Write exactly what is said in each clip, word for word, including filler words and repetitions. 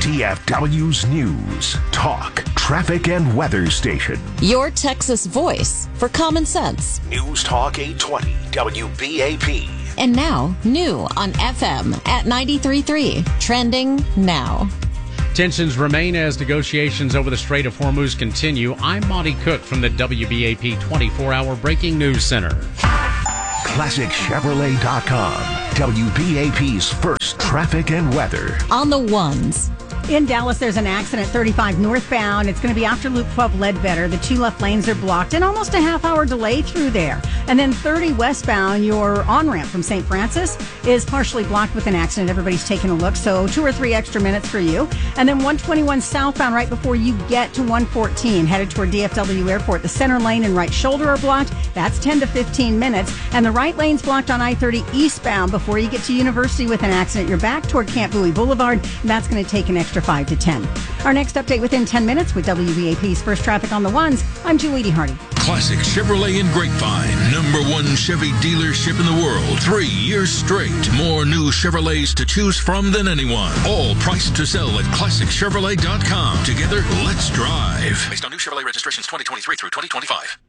D F W's news, talk, traffic, and weather station. Your Texas voice for common sense. News Talk eight twenty W B A P. And now, new on F M at ninety-three point three. Trending now. Tensions remain as negotiations over the Strait of Hormuz continue. I'm Monty Cook from the W B A P twenty-four hour Breaking News Center. Classic Chevrolet dot com. W B A P's first traffic and weather. On the ones. In Dallas, there's an accident, thirty-five northbound. It's going to be after Loop twelve Ledbetter. The two left lanes are blocked and almost a half hour delay through there. And then thirty westbound, your on-ramp from Saint Francis is partially blocked with an accident. Everybody's taking a look, so two or three extra minutes for you. And then one twenty-one southbound right before you get to one fourteen, headed toward D F W Airport. The center lane and right shoulder are blocked. That's ten to fifteen minutes. And the right lane's blocked on I thirty eastbound before you get to University with an accident. You're back toward Camp Bowie Boulevard, and that's going to take an extra five to ten. Our next update within ten minutes with W B A P's First Traffic on the Ones. I'm Julie Hardy. Classic Chevrolet in Grapevine. Number one Chevy dealership in the world. Three years straight. More new Chevrolets to choose from than anyone. All priced to sell at Classic Chevrolet dot com. Together, let's drive. Based on new Chevrolet registrations twenty twenty-three through twenty twenty-five.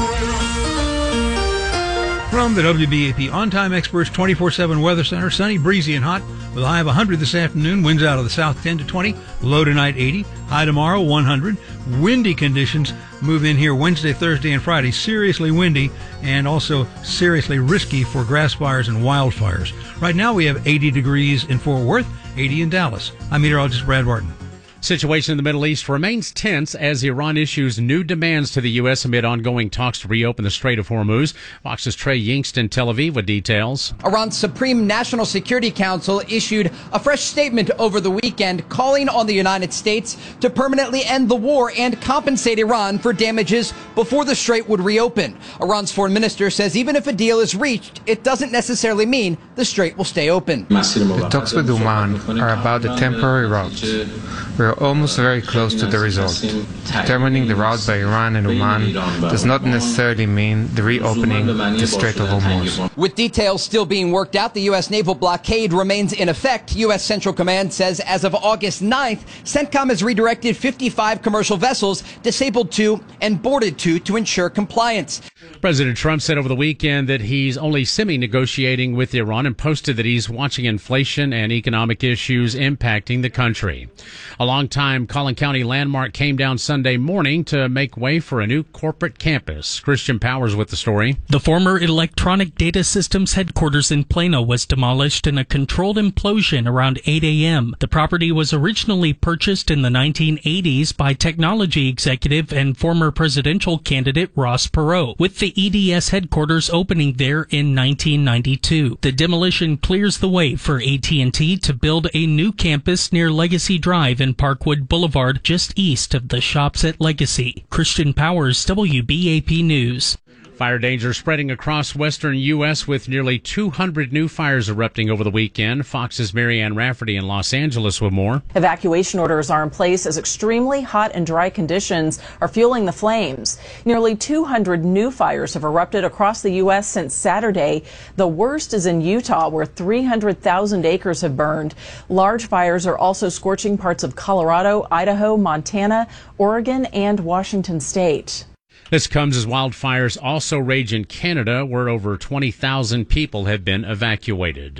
From the W B A P On-Time Experts twenty-four seven Weather Center, sunny, breezy, and hot with a high of one hundred this afternoon. Winds out of the south ten to twenty. Low tonight eighty. High tomorrow one hundred. Windy conditions move in here Wednesday, Thursday, and Friday. Seriously windy and also seriously risky for grass fires and wildfires. Right now we have eighty degrees in Fort Worth, eighty in Dallas. I'm meteorologist Brad Barton. Situation in the Middle East remains tense as Iran issues new demands to the U S amid ongoing talks to reopen the Strait of Hormuz. Fox's Trey Yingst in Tel Aviv with details. Iran's Supreme National Security Council issued a fresh statement over the weekend calling on the United States to permanently end the war and compensate Iran for damages before the strait would reopen. Iran's foreign minister says even if a deal is reached, it doesn't necessarily mean the strait will stay open. The talks with Oman are about the temporary routes. We're almost very close to the result. Determining the route by Iran and Oman does not necessarily mean the reopening the Strait of Hormuz. With details still being worked out, the U S naval blockade remains in effect. U S Central Command says as of August ninth, CENTCOM has redirected fifty-five commercial vessels, disabled two and boarded two to ensure compliance. President Trump said over the weekend that he's only semi-negotiating with Iran and posted that he's watching inflation and economic issues impacting the country. A long-time Collin County landmark came down Sunday morning to make way for a new corporate campus. Christian Powers with the story. The former Electronic Data Systems headquarters in Plano was demolished in a controlled implosion around eight a.m. The property was originally purchased in the nineteen eighties by technology executive and former presidential candidate Ross Perot, with the E D S headquarters opening there in nineteen ninety-two. The demolition clears the way for A T and T to build a new campus near Legacy Drive in Parkwood Boulevard, just east of the shops at Legacy. Christian Powers, W B A P News. Fire danger spreading across western U S with nearly two hundred new fires erupting over the weekend. Fox's Marianne Rafferty in Los Angeles with more. Evacuation orders are in place as extremely hot and dry conditions are fueling the flames. Nearly two hundred new fires have erupted across the U S since Saturday. The worst is in Utah, where three hundred thousand acres have burned. Large fires are also scorching parts of Colorado, Idaho, Montana, Oregon, and Washington state. This comes as wildfires also rage in Canada, where over twenty thousand people have been evacuated.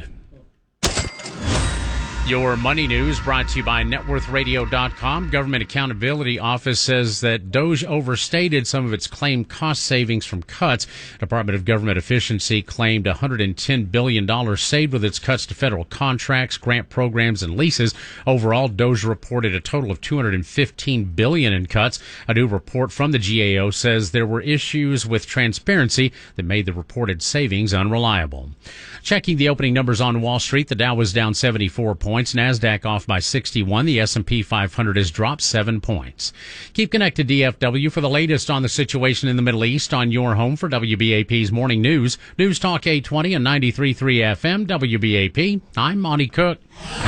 Your money news brought to you by net worth radio dot com. Government Accountability Office says that Doge overstated some of its claimed cost savings from cuts. Department of Government Efficiency claimed one hundred ten billion dollars saved with its cuts to federal contracts, grant programs, and leases. Overall, Doge reported a total of two hundred fifteen billion dollars in cuts. A new report from the G A O says there were issues with transparency that made the reported savings unreliable. Checking the opening numbers on Wall Street, the Dow was down seventy-four points. NASDAQ off by sixty-one. The S and P five hundred has dropped seven points. Keep connected D F W for the latest on the situation in the Middle East on your home for W B A P's Morning News. News Talk eight twenty and ninety-three point three F M, W B A P. I'm Monty Cook.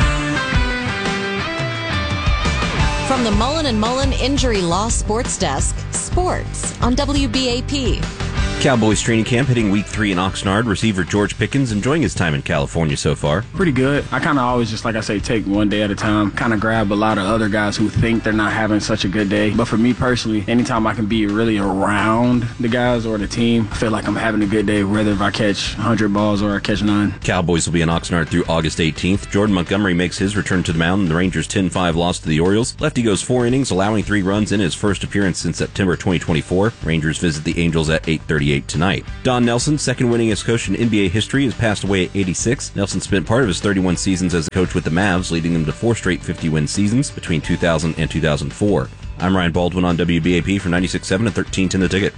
From the Mullen and Mullen Injury Law Sports Desk, sports on W B A P. Cowboys training camp hitting week three in Oxnard. Receiver George Pickens enjoying his time in California so far. Pretty good. I kind of always just, like I say, take one day at a time. Kind of grab a lot of other guys who think they're not having such a good day. But for me personally, anytime I can be really around the guys or the team, I feel like I'm having a good day, whether if I catch one hundred balls or I catch none. Cowboys will be in Oxnard through August eighteenth. Jordan Montgomery makes his return to the mound in the Rangers' ten five loss to the Orioles. Lefty goes four innings, allowing three runs in his first appearance since September twenty twenty-four. Rangers visit the Angels at eight thirty-eight tonight. Don Nelson, second winningest coach in N B A history, has passed away at eighty-six. Nelson spent part of his thirty-one seasons as a coach with the Mavs, leading them to four straight fifty-win seasons between two thousand and two thousand four. I'm Ryan Baldwin on W B A P for ninety-six point seven and thirteen ten The Ticket.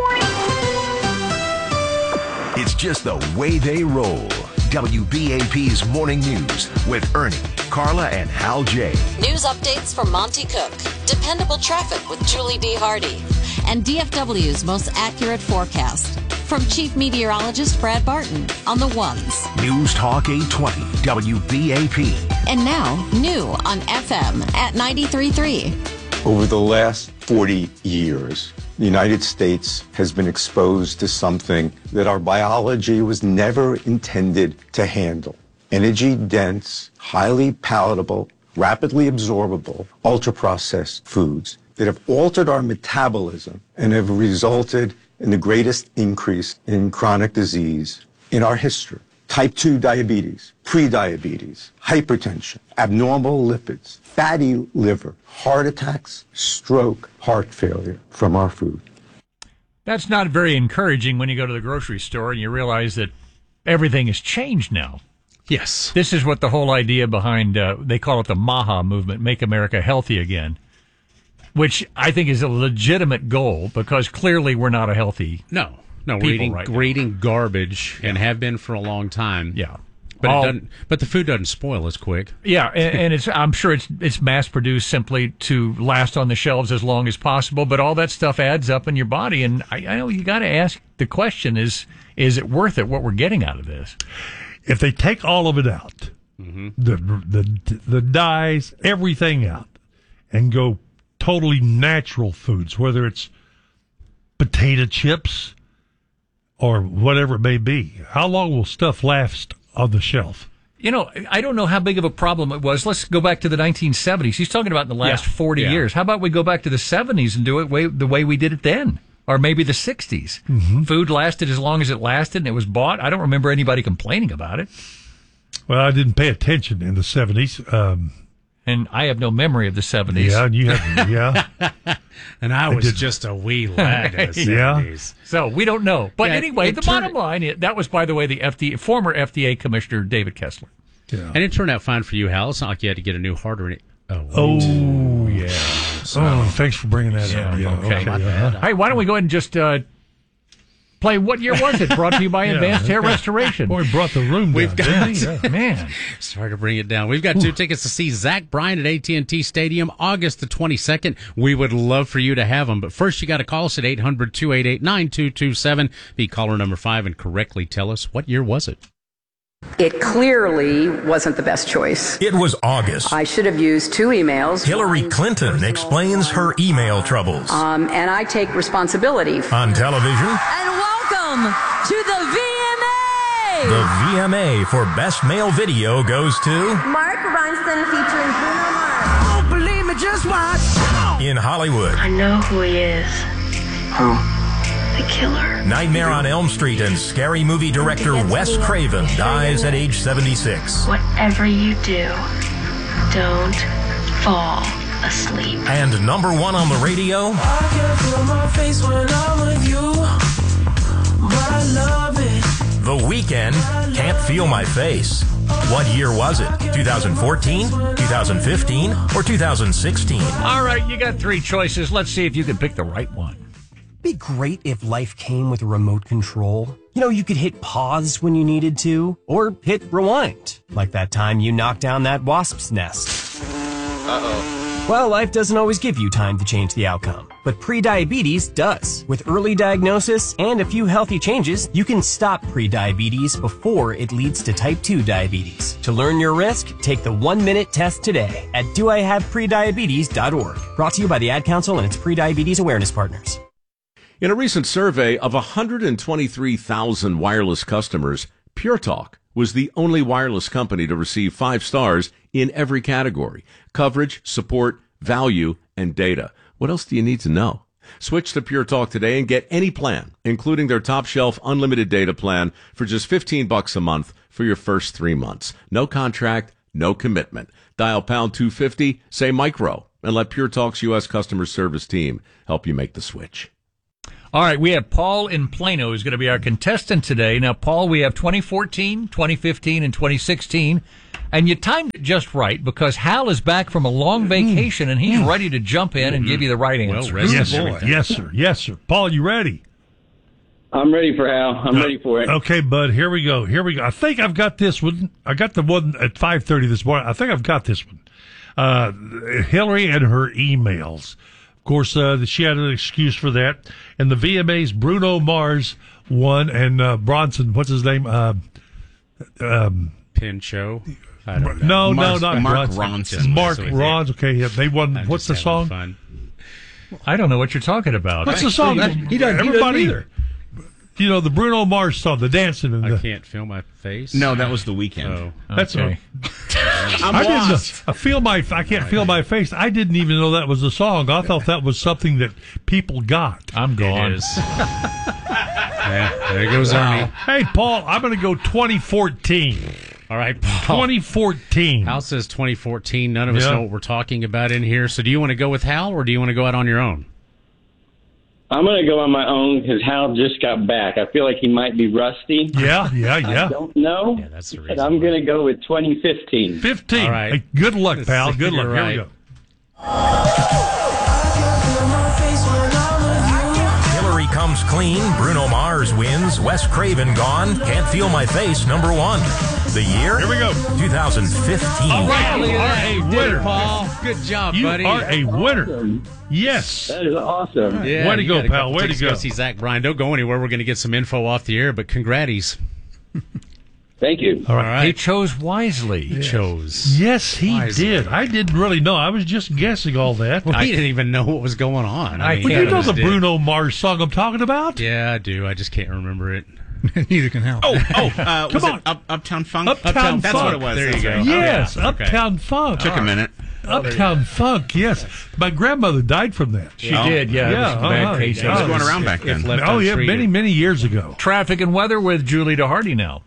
It's just the way they roll. W B A P's Morning News with Ernie, Carla, and Hal J. News updates from Monty Cook, dependable traffic with Julie D. Hardy, and D F W's most accurate forecast. From Chief Meteorologist Brad Barton on the ones. News Talk eight twenty, W B A P. And now, new on F M at ninety-three point three. Over the last forty years, the United States has been exposed to something that our biology was never intended to handle. Energy-dense, highly palatable, rapidly absorbable, ultra-processed foods that have altered our metabolism and have resulted in the greatest increase in chronic disease in our history. Type two diabetes, prediabetes, hypertension, abnormal lipids, fatty liver, heart attacks, stroke, heart failure from our food. That's not very encouraging when you go to the grocery store and you realize that everything has changed now. Yes. This is what the whole idea behind, uh, they call it the MAHA movement, Make America Healthy Again, which I think is a legitimate goal because clearly we're not a healthy No. No, we're eating, right we're eating garbage and have been for a long time. Yeah. But All, it doesn't. But the food doesn't spoil as quick. Yeah, and, and it's. I'm sure it's it's mass produced simply to last on the shelves as long as possible. But all that stuff adds up in your body, and I, I know you got to ask the question: Is is it worth it? What we're getting out of this? If they take all of it out, mm-hmm. the the the dyes, everything out, and go totally natural foods, whether it's potato chips or whatever it may be, how long will stuff last on the shelf? You know, I don't know how big of a problem it was. Let's go back to the nineteen seventies. He's talking about in the last yeah, forty yeah. years. How about we go back to the seventies and do it way, the way we did it then? Or maybe the sixties. Mm-hmm. Food lasted as long as it lasted and it was bought. I don't remember anybody complaining about it. Well, I didn't pay attention in the seventies. Um, and I have no memory of the seventies. Yeah, and you have, yeah. And I was I just a wee lad in the seventies. Yeah. So we don't know. But yeah, anyway, it, it the turned, bottom line, is, that was, by the way, the F D A, former F D A Commissioner David Kessler. Yeah. And it turned out fine for you, Hal. It's not like you had to get a new heart or anything. Oh, oh yeah. So, oh, thanks for bringing that yeah, up. Yeah, okay. okay. Uh-huh. Hey, why don't we go ahead and just uh, play What Year Was It? Brought to you by yeah. Advanced Hair Restoration. Boy, brought the room down. We've got, yeah. man. Sorry to bring it down. We've got two tickets to see Zach Bryan at A T and T Stadium August the twenty-second. We would love for you to have them. But first, you got to call us at eight hundred, two eight eight, nine two two seven. Be caller number five and correctly tell us what year was it. It clearly wasn't the best choice. It was August. I should have used two emails. Hillary Clinton explains her email troubles. Um, and I take responsibility. On television. And welcome to the V M A! The V M A for Best Male Video goes to... Mark Ronson featuring Bruno Mars. Don't believe me, just watch. In Hollywood. I know who he is. Who? The killer. Nightmare on Elm Street and Scary Movie director Wes Craven dies at age seventy-six. Whatever you do, don't fall asleep. And number one on the radio. I can feel my face when I'm with you, but I love it. The Weeknd, Can't Feel My Face. What year was it? twenty fourteen, twenty fifteen, or two thousand sixteen? All right, you got three choices. Let's see if you can pick the right one. It'd be great if life came with a remote control. You know, you could hit pause when you needed to, or hit rewind, like that time you knocked down that wasp's nest. Uh-oh. Well, life doesn't always give you time to change the outcome, but prediabetes does. With early diagnosis and a few healthy changes, you can stop prediabetes before it leads to type two diabetes. To learn your risk, take the one-minute test today at do I have prediabetes dot org. Brought to you by the Ad Council and its prediabetes awareness partners. In a recent survey of one hundred twenty-three thousand wireless customers, Pure Talk was the only wireless company to receive five stars in every category: coverage, support, value, and data. What else do you need to know? Switch to Pure Talk today and get any plan, including their top shelf unlimited data plan, for just fifteen bucks a month for your first three months. No contract, no commitment. Dial pound two fifty, say micro, and let Pure Talk's U S customer service team help you make the switch. All right, we have Paul in Plano who's going to be our contestant today. Now, Paul, we have twenty fourteen, twenty fifteen, and twenty sixteen. And you timed it just right because Hal is back from a long vacation and he's ready to jump in and give you the right answer. Well, yes, sir. Yes, sir. Yes, sir. Paul, you ready? I'm ready for Hal. I'm uh, ready for it. Okay, bud. Here we go. Here we go. I think I've got this one. I got the one at five thirty this morning. I think I've got this one. Uh, Hillary and her emails. Of course, uh, she had an excuse for that. And the V M As, Bruno Mars won, and uh, Bronson, what's his name? Uh, um, Pinchot. I don't know. No, Mark, no, not Mark Bronson. Ronson. Mark Ronson. Okay, yeah, they won. I'm what's the song? Fun. I don't know what you're talking about. What's the song? He doesn't, Everybody, he doesn't either. You know, the Bruno Mars song, the dancing. And the, I can't feel my face. No, that was The Weeknd. Oh, that's okay. I'm I lost. didn't. I feel my. I can't feel my face. I didn't even know that was a song. I thought that was something that people got. I'm gone. It is. Yeah, there goes Ernie. Hey, Paul, I'm going to go twenty fourteen. All right, Paul. twenty fourteen. Hal says twenty fourteen. None of us Yeah. know what we're talking about in here. So do you want to go with Hal or do you want to go out on your own? I'm going to go on my own because Hal just got back. I feel like he might be rusty. Yeah, yeah, yeah. I don't know. Yeah, that's the But reason. I'm going to go with twenty fifteen. fifteen. All right. Hey, good luck, pal. Good luck. You're Here right. we go. Hillary comes clean. Bruno Mars wins. Wes Craven gone. Can't feel my face. Number one. The year? Here we go. twenty fifteen. All right, Look you at are that. a You did winner, it, Paul. Good job, You buddy. are a winner. Awesome. Yes. That is awesome. Yeah, Way to you go, got a pal. couple Way to tickets go. see Zach Bryan. Don't go anywhere. We're going to get some info off the air, but congraties. Thank you. All All right. right. He chose wisely. He chose. Yes, he Wisely. did. I didn't really know. I was just guessing all that. Well, I, he didn't even know what was going on. I mean, but can't you know the did. Bruno Mars song I'm talking about? Yeah, I do. I just can't remember it. Neither can Hal. Oh, oh, uh, Come was on. it Up, Uptown Funk? Uptown That's Funk. what it was. There you That's go. right. Yes, Oh, yeah. Okay. Uptown Funk. Took a minute. Uptown Funk, yes. My grandmother died from that. She did, yeah. Yeah, It was a bad uh-huh. case. It was Oh, going around back then. If left Oh, yeah, untreated. many, many years ago. Traffic and weather with Julie DeHardy now.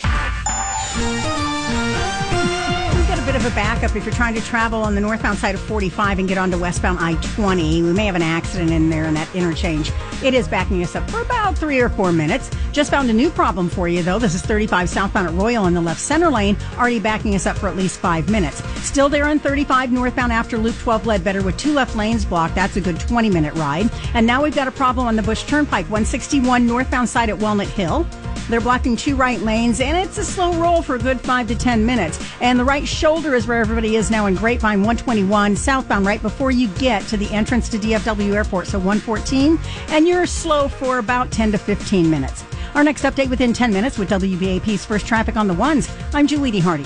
We've got a bit of a backup if you're trying to travel on the northbound side of forty-five and get onto westbound I twenty. We may have an accident in there in that interchange. It is backing us up for about three or four minutes. Just found a new problem for you, though. This is thirty-five southbound at Royal in the left center lane, already backing us up for at least five minutes. Still there on thirty-five northbound after Loop twelve Ledbetter with two left lanes blocked. That's a good twenty-minute ride. And now we've got a problem on the Bush Turnpike, one sixty-one northbound side at Walnut Hill. They're blocking two right lanes, and it's a slow roll for a good five to ten minutes. And the right shoulder is where everybody is now in Grapevine, one twenty-one southbound, right before you get to the entrance to D F W Airport, so one fourteen. And you're slow for about ten to fifteen minutes. Our next update within ten minutes with W B A P's First Traffic on the Ones. I'm Julie DeHardy.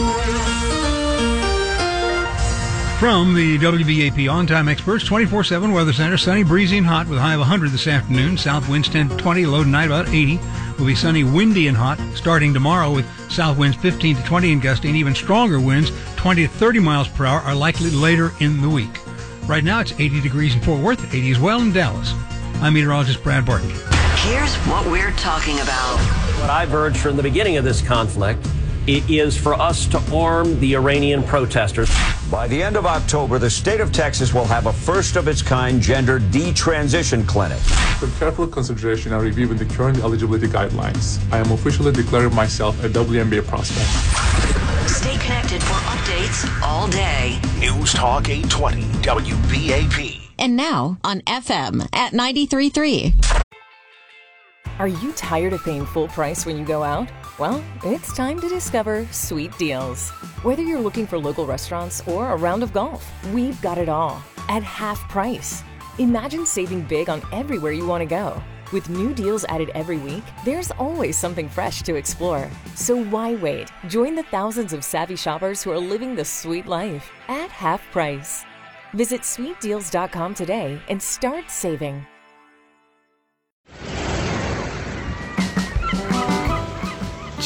From the W B A P On-Time Experts twenty-four seven Weather Center, sunny, breezy, and hot with a high of one hundred this afternoon. South winds ten to twenty, low tonight about eighty. Will be sunny, windy, and hot starting tomorrow with south winds fifteen to twenty and gusty, and even stronger winds twenty to thirty miles per hour are likely later in the week. Right now it's eighty degrees in Fort Worth, eighty as well in Dallas. I'm meteorologist Brad Barton. Here's what we're talking about. What I've urged from the beginning of this conflict, it is for us to arm the Iranian protesters. By the end of October, the state of Texas will have a first-of-its-kind gender detransition clinic. For careful consideration and review of the current eligibility guidelines, I am officially declaring myself a W N B A prospect. Stay connected for updates all day. News Talk eight twenty W B A P. And now on F M at ninety-three point three. Are you tired of paying full price when you go out? Well, it's time to discover Sweet Deals. Whether you're looking for local restaurants or a round of golf, we've got it all at half price. Imagine saving big on everywhere you want to go. With new deals added every week, there's always something fresh to explore. So why wait? Join the thousands of savvy shoppers who are living the sweet life at half price. Visit sweet deals dot com today and start saving.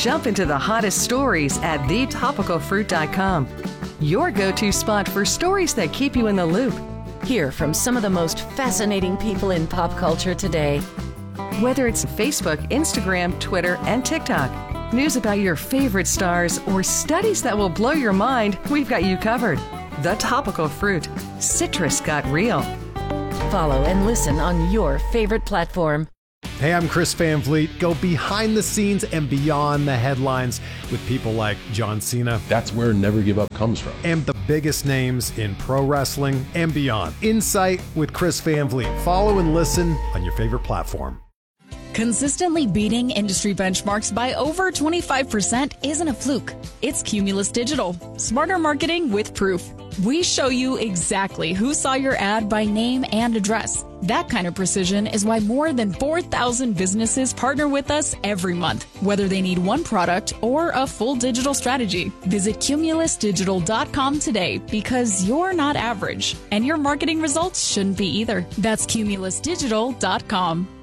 jump into the hottest stories at the topical fruit dot com. Your go-to spot for stories that keep you in the loop. Hear from some of the most fascinating people in pop culture today. Whether it's Facebook, Instagram, Twitter, and TikTok, news about your favorite stars, or studies that will blow your mind, we've got you covered. The Topical Fruit. Citrus got real. Follow and listen on your favorite platform. Hey, I'm Chris Van Vliet. Go behind the scenes and beyond the headlines with people like John Cena. That's where Never Give Up comes from. And the biggest names in pro wrestling and beyond. Insight with Chris Van Vliet. Follow and listen on your favorite platform. Consistently beating industry benchmarks by over twenty-five percent isn't a fluke. It's Cumulus Digital. Smarter marketing with proof. We show you exactly who saw your ad by name and address. That kind of precision is why more than four thousand businesses partner with us every month, whether they need one product or a full digital strategy. Visit cumulus digital dot com today because you're not average, and your marketing results shouldn't be either. That's cumulus digital dot com.